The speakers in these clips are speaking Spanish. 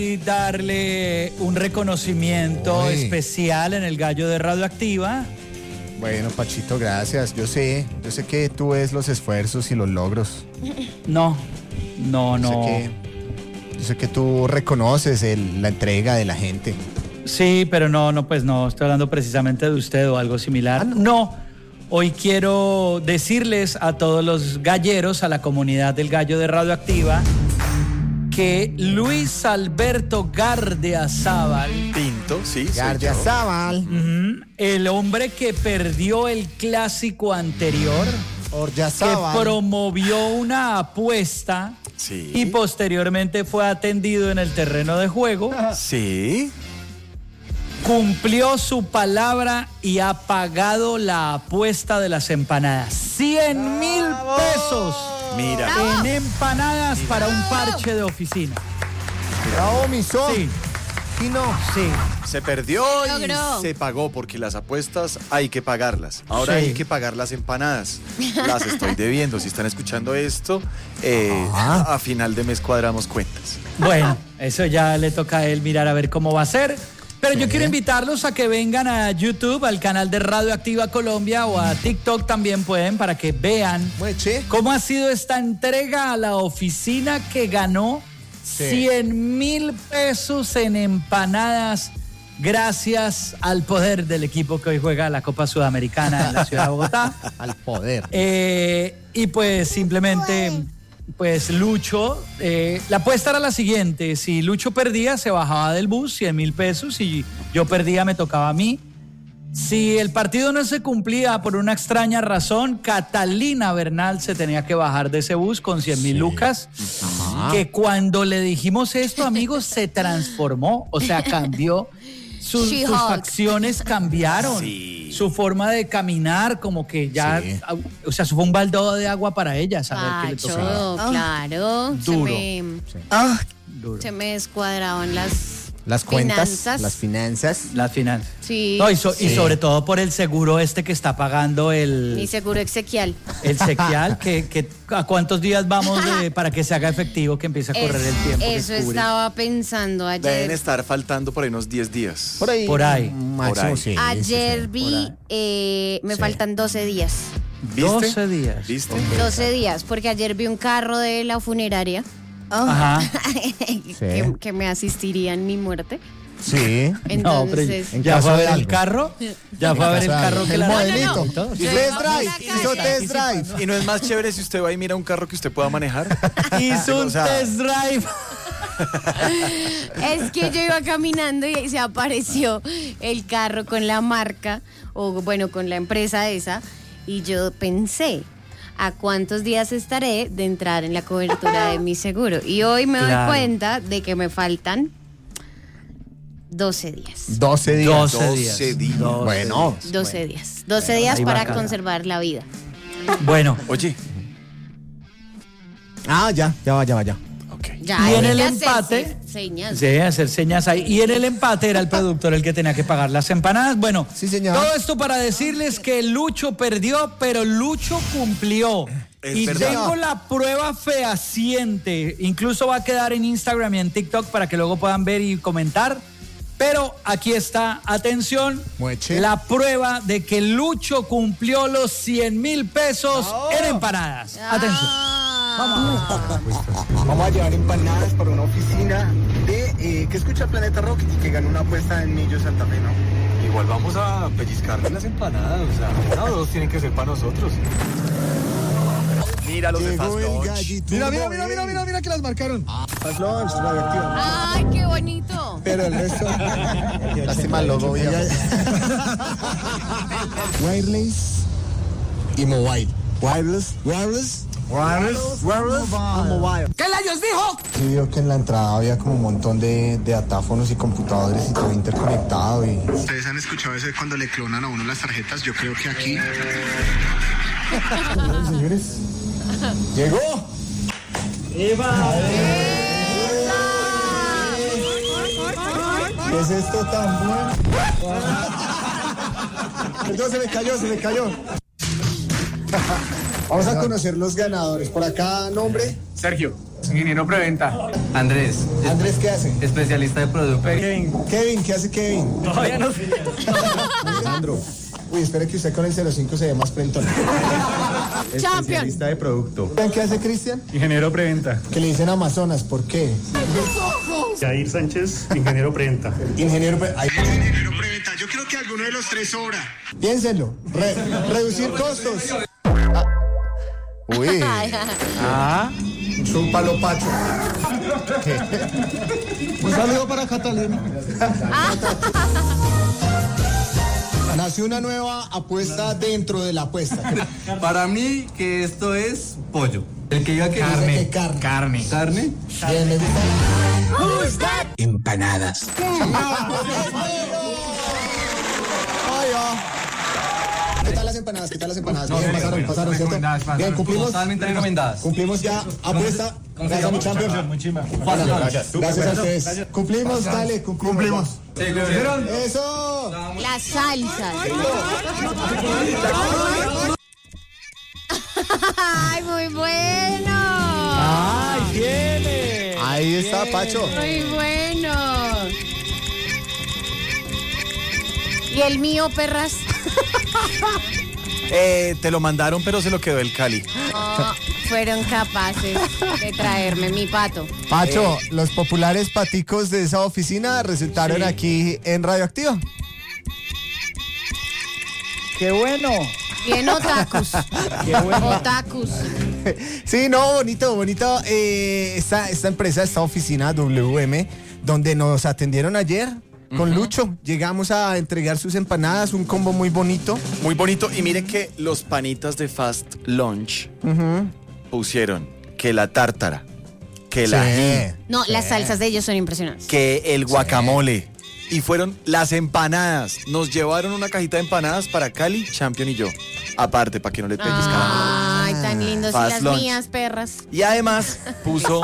Y darle un reconocimiento especial en el Gallo de Radioactiva. Bueno, Pachito, gracias. Yo sé que tú ves los esfuerzos y los logros. No. Yo sé que tú reconoces la entrega de la gente. Sí, pero no, estoy hablando precisamente de usted o algo similar. No, hoy quiero decirles a todos los galleros, a la comunidad del Gallo de Radioactiva, que Luis Alberto Gardiazabal Pinto, sí, Gardiazabal, el hombre que perdió el clásico anterior, Ordiazabal, que promovió una apuesta y posteriormente fue atendido en el terreno de juego. Sí. Cumplió su palabra y ha pagado la apuesta de las empanadas. 100,000 pesos. Mira. En empanadas para un parche de oficina. Bravo, mi son. Sí. Y no. Sí. Se perdió y se pagó porque las apuestas hay que pagarlas. Ahora hay que pagar las empanadas. Las estoy debiendo. Si están escuchando esto, a final de mes cuadramos cuentas. Bueno, eso ya le toca a él mirar a ver cómo va a ser. Pero yo quiero invitarlos a que vengan a YouTube, al canal de Radioactiva Colombia, o a TikTok también pueden, para que vean cómo ha sido esta entrega a la oficina que ganó 100,000 pesos en empanadas gracias al poder del equipo que hoy juega la Copa Sudamericana en la ciudad de Bogotá. Al poder. Y pues simplemente... Pues Lucho, la apuesta era la siguiente: si Lucho perdía, se bajaba del bus, 100,000 pesos, y yo perdía, me tocaba a mí. Si el partido no se cumplía por una extraña razón, Catalina Bernal se tenía que bajar de ese bus con 100,000 lucas, que cuando le dijimos esto, amigos, se transformó, o sea, cambió. Sus facciones cambiaron, su forma de caminar, como que ya, o sea, fue un baldado de agua para ella, saber qué le tocaba. Claro, Duro. Se me descuadraban las cuentas, finanzas. las finanzas. Las finanzas. Sí. No, y sobre todo por el seguro que está pagando mi seguro exequial. El sequial, que ¿a cuántos días vamos para que se haga efectivo, que empiece a correr el tiempo? Eso estaba pensando ayer. Deben estar faltando por ahí unos 10 días. Por ahí. Máximo, sí. Ayer vi, me faltan 12 días. ¿Viste? 12 días. ¿Viste? 12 días, porque ayer vi un carro de la funeraria. Ajá. que me asistiría en mi muerte. Sí. Entonces, ¿ya fue a ver el carro? ¿Ya fue a ver el carro que el la modelito? No. Hizo test drive. ¿Y no es más chévere si usted va y mira un carro que usted pueda manejar? Hizo un test drive. Es que yo iba caminando y se apareció el carro con la marca, o bueno, con la empresa esa, y yo pensé, ¿a cuántos días estaré de entrar en la cobertura de mi seguro? Y hoy me doy cuenta de que me faltan 12 días. 12 días. 12 días. Bueno. 12 días. 12 días para conservar la vida. Bueno. Oye. Ya va. Okay. Ya, y en el que empate, hacer señas. Sí, hacer señas ahí. Y en el empate era el productor el que tenía que pagar las empanadas. Bueno, sí, señor. Todo esto para decirles que Lucho perdió, pero Lucho cumplió. Y verdad. tengo la prueba fehaciente. Incluso va a quedar en Instagram y en TikTok para que luego puedan ver y comentar. Pero aquí está, atención, la prueba de que Lucho cumplió los 100,000 pesos en empanadas. Atención. Vamos a llevar empanadas para una oficina de que escucha Planeta Rock y que ganó una apuesta en Millo Santa Fe, ¿no? Igual vamos a pellizcarle las empanadas, o sea, una o dos tienen que ser para nosotros. Mira los de Fast Lunch. Mira que las marcaron. Fast Lunch, radioactivo. ¡Ay, qué bonito! Pero el resto... Lástima el logo, Wireless y mobile. Wireless and mobile. ¿Qué layos dijo? Sí, vio que en la entrada había como un montón de datáfonos y computadores y todo interconectado y... ¿Ustedes han escuchado eso de cuando le clonan a uno las tarjetas? Yo creo que aquí... Señores, llegó. ¡Eva! ¿Qué es esto tan bueno? Perdón, se me cayó. Vamos a conocer los ganadores. Por acá, nombre. Sergio. ingeniero preventa. Andrés, ¿qué hace? Especialista de producto. Kevin, ¿qué hace Kevin? Todavía no sé. Alejandro. Uy, espere que usted con el 05 se ve más prentón. Champion. de producto. ¿Qué hace Cristian? Ingeniero preventa. Que le dicen Amazonas, ¿por qué? Jair Sánchez, ingeniero preventa. Ingeniero preventa. Yo creo que alguno de los tres sobra. Piénsenlo. Reducir costos. Uy. Es un palo pacho. Un saludo para Catalina. Nació una nueva apuesta dentro de la apuesta. Para mí que esto es pollo. El que iba que Carne. ¿Carne? Bien, me gusta. Empanadas. ¿Qué tal las empanadas? Bien, pasaron, ¿cierto? Bien, cumplimos. Totalmente recomendadas. Cumplimos ya. Apuesta. Gracias, mi champion. Gracias a ustedes. Cumplimos, dale, cumplimos. ¡Eso! Las salsas. ¡Ay, muy bueno! ¡Ay, tiene! Ahí está, Pacho. Muy bueno. ¿Y el mío, perras? Te lo mandaron, pero se lo quedó el Cali. No, fueron capaces de traerme mi pato. Pacho, los populares paticos de esa oficina resultaron aquí en Radioactiva. ¡Qué bueno! Bien otakus. ¡Qué bueno! Otakus. Sí, no, bonito. Esta empresa, esta oficina WM, donde nos atendieron ayer con Lucho. Llegamos a entregar sus empanadas, un combo muy bonito. Muy bonito. Y mire que los panitas de Fast Lunch pusieron que la tártara, que la ají, No, las salsas de ellos son impresionantes. que el guacamole. Y fueron las empanadas. Nos llevaron una cajita de empanadas para Cali, Champion y yo. Aparte, para que no le pellizcaran. Ay, tan lindos. Y Fast las lunch. mías, perras. Y además puso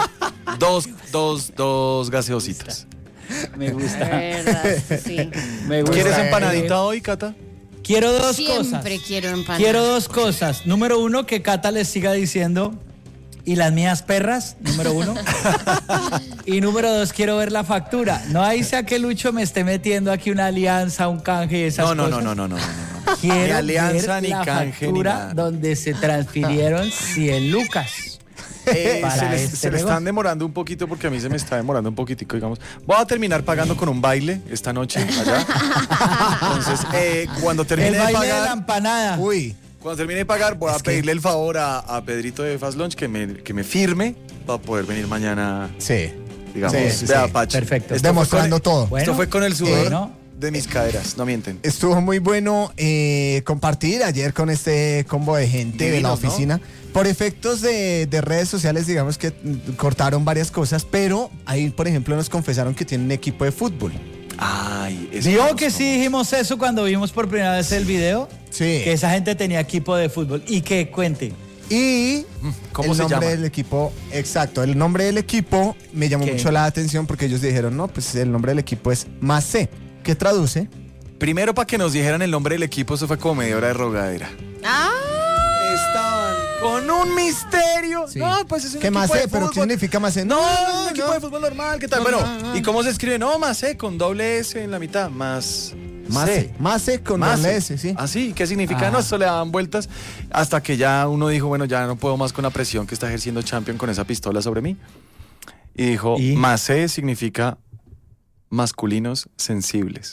dos gaseositas. Me gusta. Verdad, sí. Me gusta. ¿Quieres empanadita hoy, Cata? Quiero dos cosas. Siempre quiero empanadas. Quiero dos cosas. Número uno, que Cata les siga diciendo, y las mías perras, número uno. Y número dos, quiero ver la factura. No ahí sea que Lucho me esté metiendo aquí una alianza, un canje y esas cosas. No. Quiero Ni alianza, ver ni la canje, ni factura nada. donde se transfirieron 100 lucas. Para Se le están demorando un poquito porque a mí se me está demorando un poquitico, digamos. Voy a terminar pagando con un baile esta noche allá. Entonces, cuando termine El de baile de la pagar, empanada. cuando termine de pagar, voy a pedirle el favor a Pedrito de Fast Lunch que me firme para poder venir mañana, Sí. digamos. Sí. Vea, Pacho. Perfecto. Esto Demostrando fue todo. Bueno, Esto fue con el sudor bueno. de mis caderas, no mienten. Estuvo muy bueno compartir ayer con este combo de gente de la Divinos, oficina. Por efectos de redes sociales, digamos que cortaron varias cosas, pero ahí, por ejemplo, nos confesaron que tienen un equipo de fútbol. Ay, eso Digo me que gustó. sí dijimos eso cuando vimos por primera vez el video. Sí. Que esa gente tenía equipo de fútbol. Y que cuente. Y ¿Cómo el se nombre llama? del equipo, exacto, el nombre del equipo me llamó ¿Qué? mucho la atención porque ellos dijeron, no, pues el nombre del equipo es Más C, que traduce. Primero, para que nos dijeran el nombre del equipo, eso fue como media hora de rogadera. ¡Ah! Estaban con un misterio. Sí. No, pues es un ¿Qué equipo Más de C? ¿Pero qué fútbol. significa Más C? No, un equipo de fútbol normal, ¿qué tal? Bueno, ¿y cómo se escribe? No, más C, con doble S en la mitad, más Más C. Más C con Más doble C. S, sí. ¿Ah, sí? ¿Qué significa? Ah. No, esto le daban vueltas hasta que ya uno dijo, bueno, ya no puedo más con la presión que está ejerciendo Champion con esa pistola sobre mí. Y dijo, ¿Y? más C significa masculinos sensibles.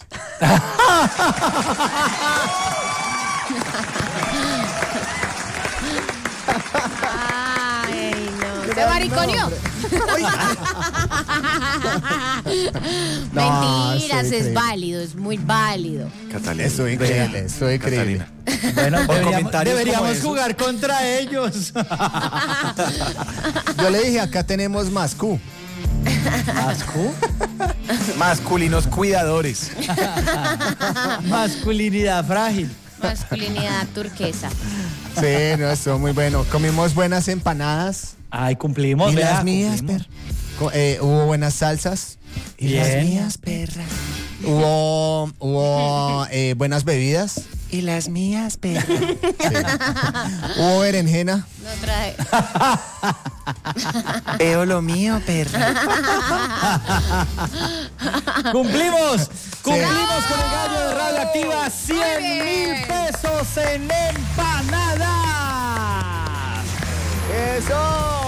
Ay, no. Se mariconeó. No, Mentiras, estoy es increíble. válido, es muy válido. Catalina. Estoy increíble, estoy increíble. Catalina. Bueno, Por deberíamos, comentarios como deberíamos esos. jugar contra ellos. Yo le dije, acá tenemos Más Q. ¿Asco? Masculinos cuidadores. Masculinidad frágil. Masculinidad turquesa. Sí, no, estuvo muy bueno. Comimos buenas empanadas. Ay, cumplimos. Y vea, las mías, cumplimos. hubo buenas salsas. Y las Bien. mías, perra. Hubo buenas bebidas. Y las mías, perra. Hubo berenjena. No trae. Veo lo mío, perra. Cumplimos con el gallo de Radioactiva. 100.000 pesos en empanadas. ¡Eso!